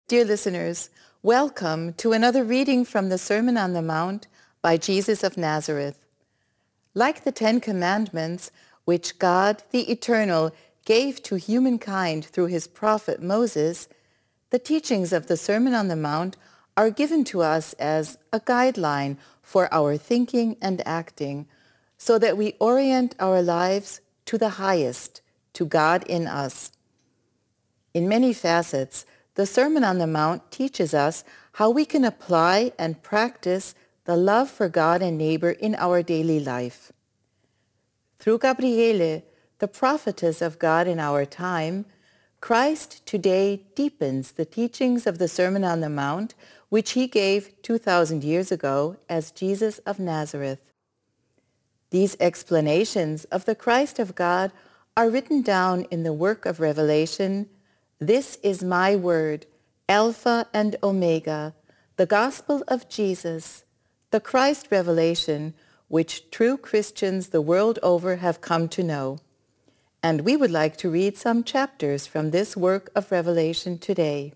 Dear listeners, welcome to another reading from the Sermon on the Mount by Jesus of Nazareth. Like the Ten Commandments, which God, the Eternal, gave to humankind through his prophet Moses, the teachings of the Sermon on the Mount are given to us as a guideline for our thinking and acting, so that we orient our lives to the highest, to God in us. In many facets, the Sermon on the Mount teaches us how we can apply and practice the love for God and neighbor in our daily life. Through Gabriele, the prophetess of God in our time, Christ today deepens the teachings of the Sermon on the Mount, which he gave 2,000 years ago as Jesus of Nazareth. These explanations of the Christ of God are written down in the work of Revelation. This is my word, Alpha and Omega, the gospel of Jesus, the Christ revelation, which true Christians the world over have come to know. And we would like to read some chapters from this work of Revelation today.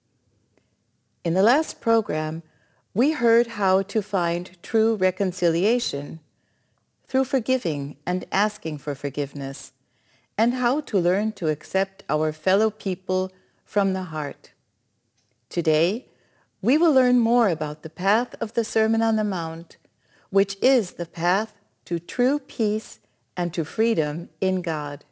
In the last program, we heard how to find true reconciliation through forgiving and asking for forgiveness, and how to learn to accept our fellow people from the heart. Today, we will learn more about the path of the Sermon on the Mount, which is the path to true peace and to freedom in God.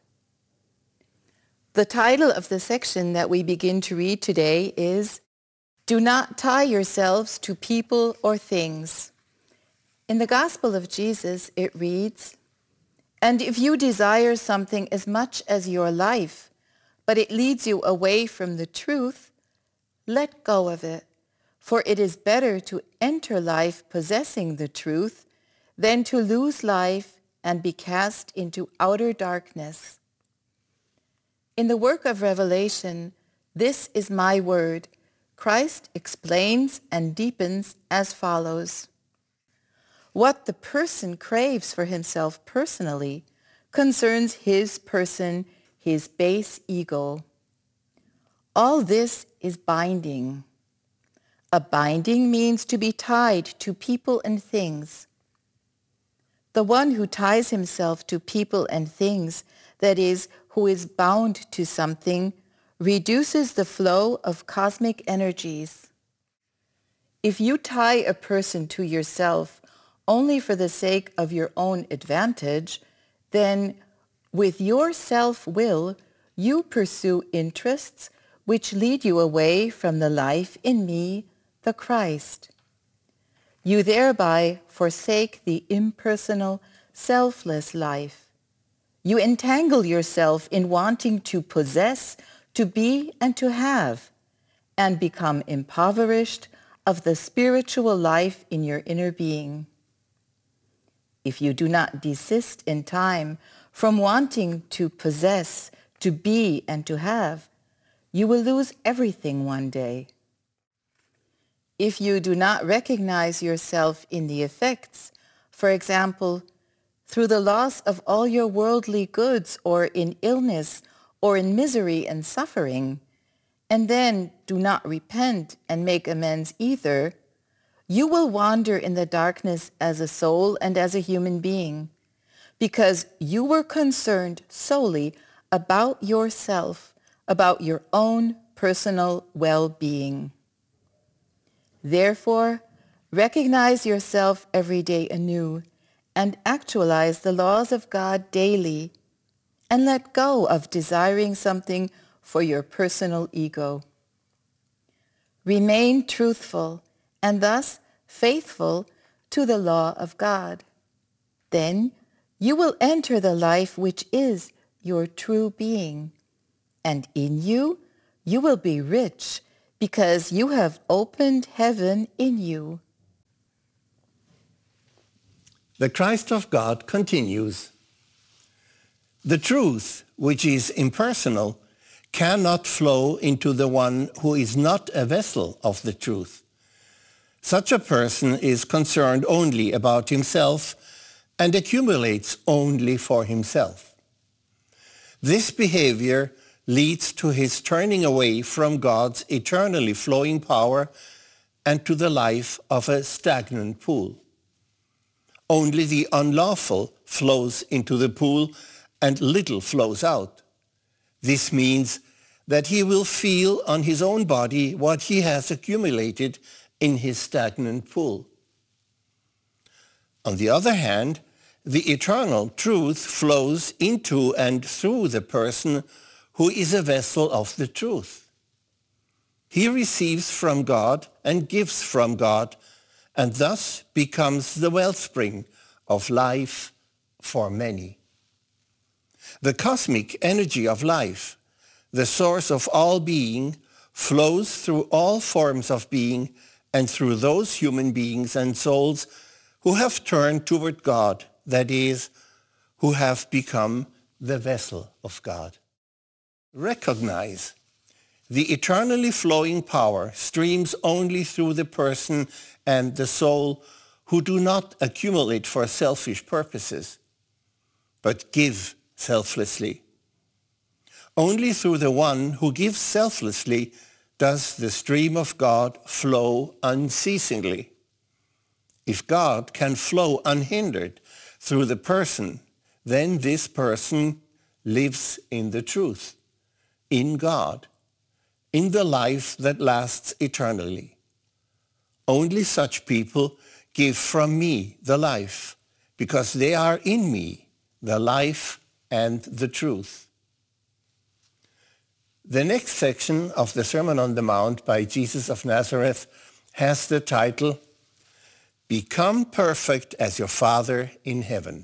The title of the section that we begin to read today is, Do Not Tie Yourselves to People or Things. In the Gospel of Jesus, it reads, And if you desire something as much as your life, but it leads you away from the truth, let go of it, for it is better to enter life possessing the truth than to lose life and be cast into outer darkness. In the work of Revelation, this is my word, Christ explains and deepens as follows. What the person craves for himself personally concerns his person, his base ego. All this is binding. A binding means to be tied to people and things. The one who ties himself to people and things, that is, who is bound to something, reduces the flow of cosmic energies. If you tie a person to yourself only for the sake of your own advantage, then with your self-will, you pursue interests which lead you away from the life in me, the Christ. You thereby forsake the impersonal, selfless life. You entangle yourself in wanting to possess, to be, and to have, and become impoverished of the spiritual life in your inner being. If you do not desist in time from wanting to possess, to be, and to have, you will lose everything one day. If you do not recognize yourself in the effects, for example, through the loss of all your worldly goods, or in illness, or in misery and suffering, and then do not repent and make amends either, you will wander in the darkness as a soul and as a human being, because you were concerned solely about yourself, about your own personal well-being. Therefore, recognize yourself every day anew and actualize the laws of God daily, and let go of desiring something for your personal ego. Remain truthful and thus faithful to the law of God. Then you will enter the life which is your true being, and in you will be rich because you have opened heaven in you. The Christ of God continues. The truth, which is impersonal, cannot flow into the one who is not a vessel of the truth. Such a person is concerned only about himself and accumulates only for himself. This behavior leads to his turning away from God's eternally flowing power and to the life of a stagnant pool. Only the unlawful flows into the pool and little flows out. This means that he will feel on his own body what he has accumulated in his stagnant pool. On the other hand, the eternal truth flows into and through the person who is a vessel of the truth. He receives from God and gives from God, and thus becomes the wellspring of life for many. The cosmic energy of life, the source of all being, flows through all forms of being and through those human beings and souls who have turned toward God, that is, who have become the vessel of God. Recognize the eternally flowing power streams only through the person and the soul who do not accumulate for selfish purposes, but give selflessly. Only through the one who gives selflessly does the stream of God flow unceasingly. If God can flow unhindered through the person, then this person lives in the truth, in God, in the life that lasts eternally. Only such people give from me the life, because they are in me, the life and the truth. The next section of the Sermon on the Mount by Jesus of Nazareth has the title, Become perfect as your Father in heaven.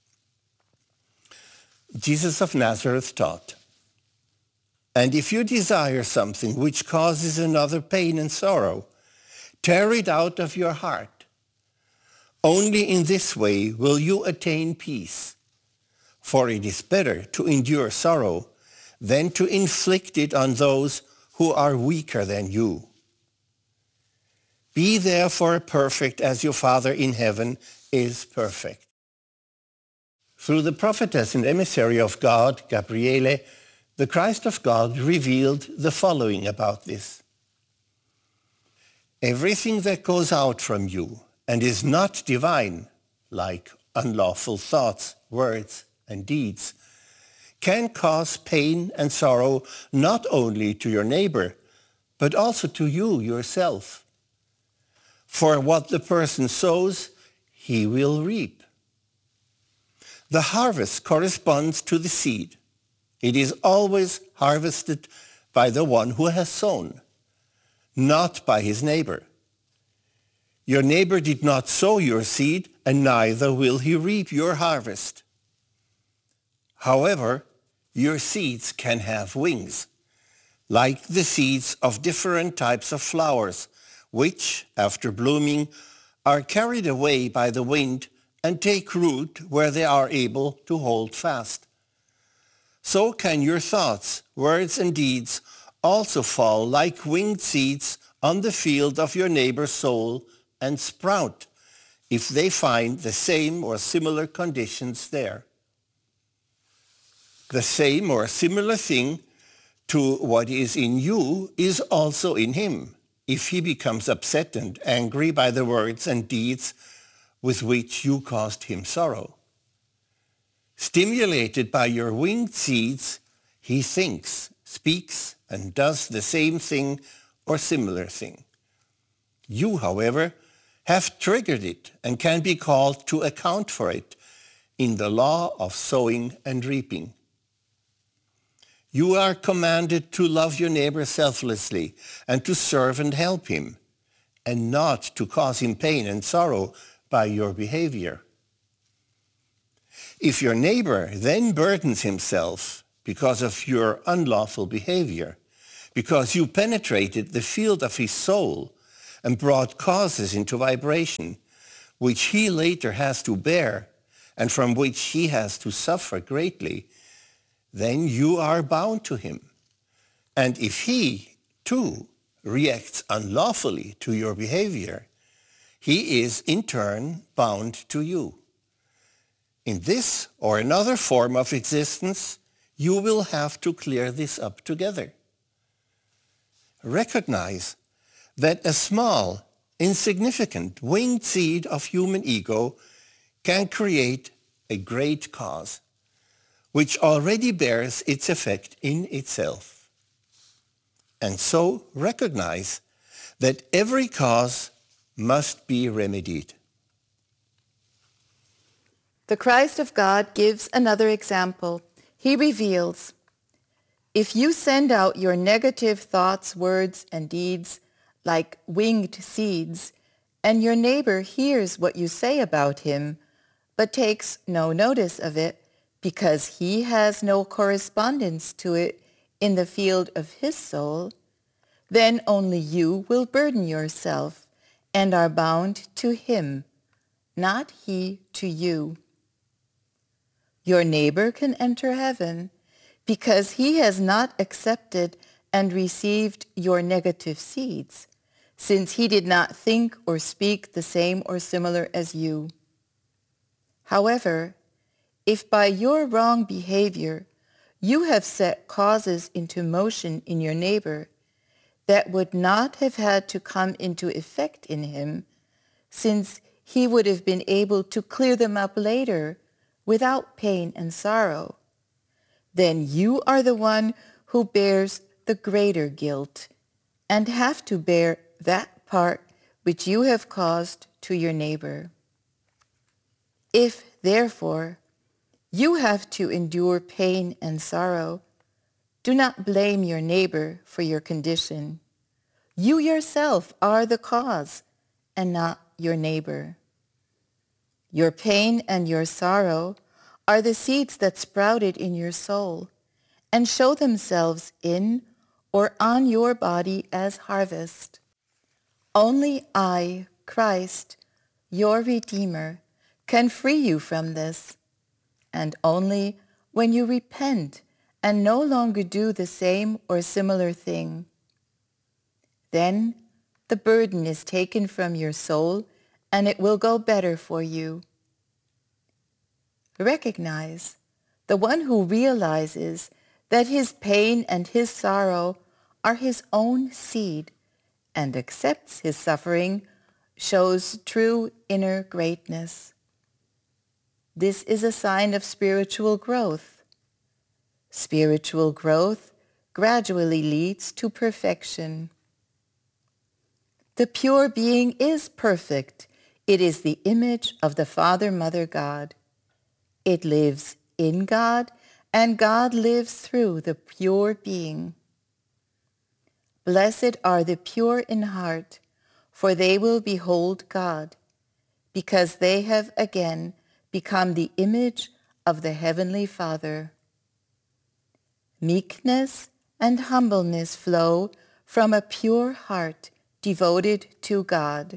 Jesus of Nazareth taught, and if you desire something which causes another pain and sorrow, tear it out of your heart. Only in this way will you attain peace. For it is better to endure sorrow than to inflict it on those who are weaker than you. Be therefore perfect as your Father in heaven is perfect. Through the prophetess and emissary of God, Gabriele, the Christ of God revealed the following about this. Everything that goes out from you and is not divine, like unlawful thoughts, words, and deeds, can cause pain and sorrow not only to your neighbor, but also to you yourself. For what the person sows, he will reap. The harvest corresponds to the seed. It is always harvested by the one who has sown, not by his neighbor. Your neighbor did not sow your seed, and neither will he reap your harvest. However, your seeds can have wings, like the seeds of different types of flowers, which, after blooming, are carried away by the wind and take root where they are able to hold fast. So can your thoughts, words, and deeds also fall like winged seeds on the field of your neighbor's soul and sprout, if they find the same or similar conditions there. The same or similar thing to what is in you is also in him, if he becomes upset and angry by the words and deeds with which you caused him sorrow. Stimulated by your winged seeds, he thinks, speaks, and does the same thing or similar thing. You, however, have triggered it and can be called to account for it in the law of sowing and reaping. You are commanded to love your neighbor selflessly and to serve and help him, and not to cause him pain and sorrow by your behavior. If your neighbor then burdens himself because of your unlawful behavior, because you penetrated the field of his soul and brought causes into vibration, which he later has to bear and from which he has to suffer greatly, then you are bound to him. And if he, too, reacts unlawfully to your behavior, he is in turn bound to you. In this or another form of existence, you will have to clear this up together. Recognize that a small, insignificant, winged seed of human ego can create a great cause, which already bears its effect in itself. And so recognize that every cause must be remedied. The Christ of God gives another example. He reveals, if you send out your negative thoughts, words, and deeds like winged seeds, and your neighbor hears what you say about him, but takes no notice of it because he has no correspondence to it in the field of his soul, then only you will burden yourself and are bound to him, not he to you. Your neighbor can enter heaven because he has not accepted and received your negative seeds, since he did not think or speak the same or similar as you. However, if by your wrong behavior you have set causes into motion in your neighbor that would not have had to come into effect in him, since he would have been able to clear them up later without pain and sorrow, then you are the one who bears the greater guilt and have to bear that part which you have caused to your neighbor. If, therefore, you have to endure pain and sorrow, do not blame your neighbor for your condition. You yourself are the cause and not your neighbor. Your pain and your sorrow are the seeds that sprouted in your soul and show themselves in or on your body as harvest. Only I, Christ, your Redeemer, can free you from this, and only when you repent and no longer do the same or similar thing. Then the burden is taken from your soul and it will go better for you. Recognize the one who realizes that his pain and his sorrow are his own seed and accepts his suffering shows true inner greatness. This is a sign of spiritual growth. Spiritual growth gradually leads to perfection. The pure being is perfect. It is the image of the Father, Mother, God. It lives in God, and God lives through the pure being. Blessed are the pure in heart, for they will behold God, because they have again become the image of the Heavenly Father. Meekness and humbleness flow from a pure heart devoted to God.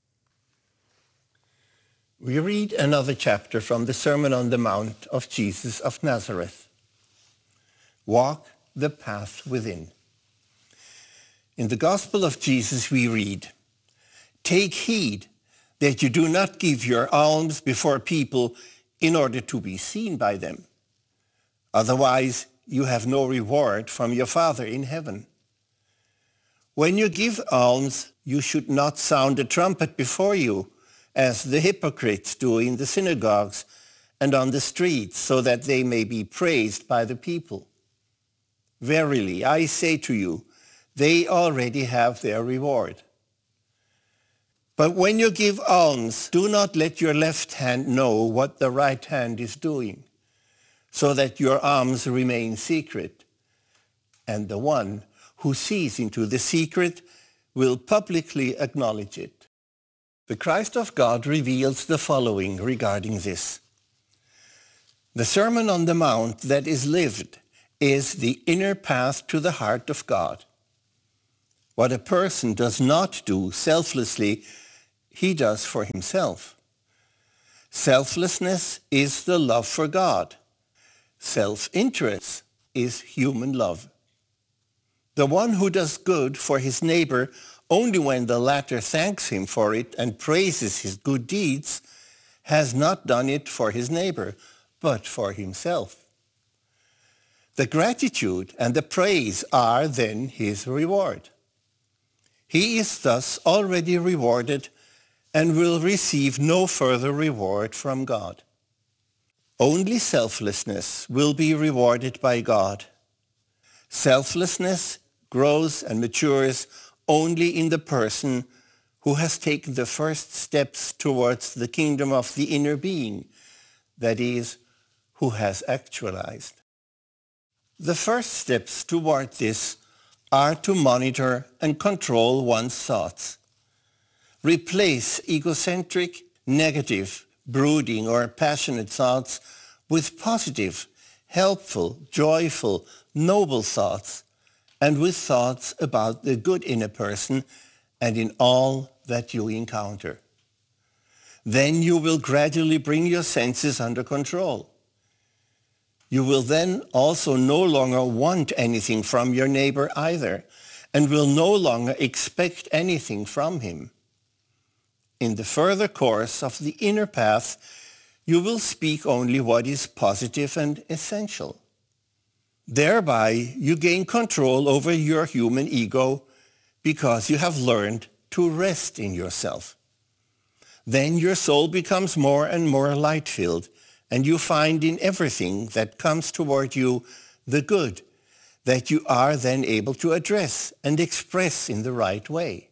We read another chapter from the Sermon on the Mount of Jesus of Nazareth. Walk the path within. In the Gospel of Jesus we read, "Take heed that you do not give your alms before people in order to be seen by them. Otherwise, you have no reward from your Father in heaven. When you give alms, you should not sound a trumpet before you, as the hypocrites do in the synagogues and on the streets, so that they may be praised by the people. Verily, I say to you, they already have their reward. But when you give alms, do not let your left hand know what the right hand is doing, so that your alms remain secret. And the one who sees into the secret will publicly acknowledge it." The Christ of God reveals the following regarding this. The Sermon on the Mount that is lived is the inner path to the heart of God. What a person does not do selflessly, he does for himself. Selflessness is the love for God. Self-interest is human love. The one who does good for his neighbor only when the latter thanks him for it and praises his good deeds has not done it for his neighbor, but for himself. The gratitude and the praise are then his reward. He is thus already rewarded and will receive no further reward from God. Only selflessness will be rewarded by God. Selflessness grows and matures only in the person who has taken the first steps towards the kingdom of the inner being, that is, who has actualized. The first steps toward this are to monitor and control one's thoughts. Replace egocentric, negative, brooding or passionate thoughts with positive, helpful, joyful, noble thoughts, and with thoughts about the good in a person and in all that you encounter. Then you will gradually bring your senses under control. You will then also no longer want anything from your neighbor either, and will no longer expect anything from him. In the further course of the inner path, you will speak only what is positive and essential. Thereby, you gain control over your human ego because you have learned to rest in yourself. Then your soul becomes more and more light-filled, and you find in everything that comes toward you the good that you are then able to address and express in the right way.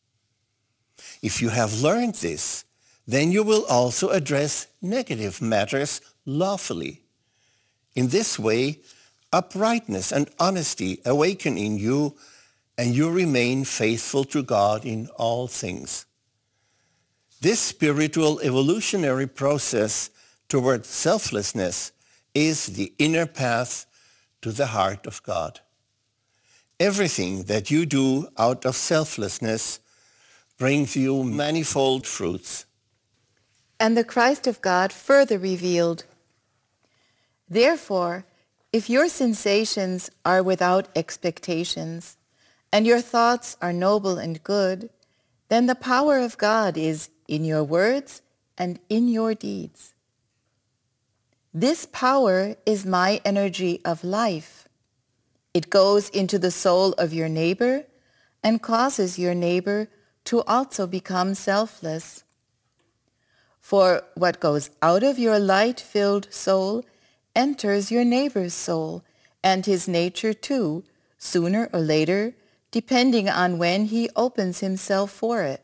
If you have learned this, then you will also address negative matters lawfully. In this way, uprightness and honesty awaken in you, and you remain faithful to God in all things. This spiritual evolutionary process toward selflessness is the inner path to the heart of God. Everything that you do out of selflessness brings you manifold fruits. And the Christ of God further revealed, "Therefore, if your sensations are without expectations, and your thoughts are noble and good, then the power of God is in your words and in your deeds. This power is my energy of life. It goes into the soul of your neighbor and causes your neighbor to also become selfless. For what goes out of your light-filled soul enters your neighbor's soul and his nature too, sooner or later, depending on when he opens himself for it.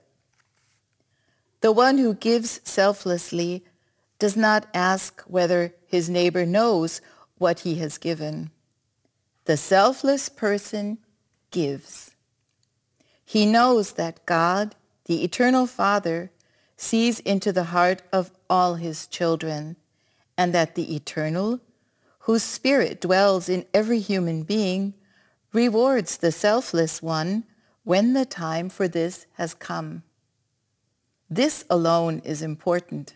The one who gives selflessly does not ask whether his neighbor knows what he has given. The selfless person gives. He knows that God, the Eternal Father, sees into the heart of all his children, and that the Eternal, whose Spirit dwells in every human being, rewards the selfless one when the time for this has come. This alone is important.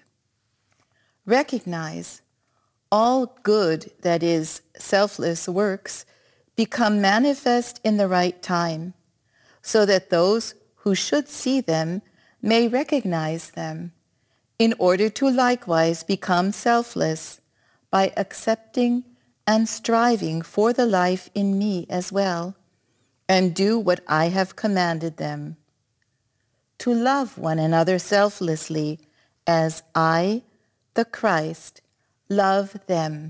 Recognize all good, that is, selfless works, become manifest in the right time, so that those who should see them may recognize them, in order to likewise become selfless by accepting and striving for the life in me as well, and do what I have commanded them. To love one another selflessly as I, the Christ, love them.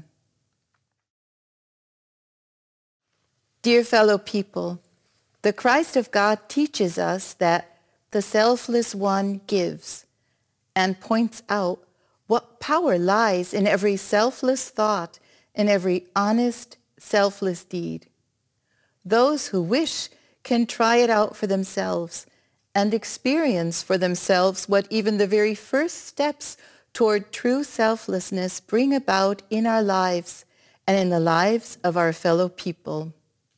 Dear fellow people, the Christ of God teaches us that the selfless one gives and points out what power lies in every selfless thought and every honest, selfless deed. Those who wish can try it out for themselves and experience for themselves what even the very first steps toward true selflessness bring about in our lives and in the lives of our fellow people.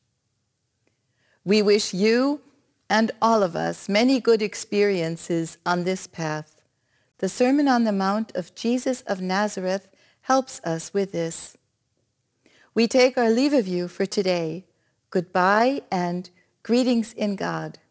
We wish you and all of us many good experiences on this path. The Sermon on the Mount of Jesus of Nazareth helps us with this. We take our leave of you for today. Goodbye and greetings in God.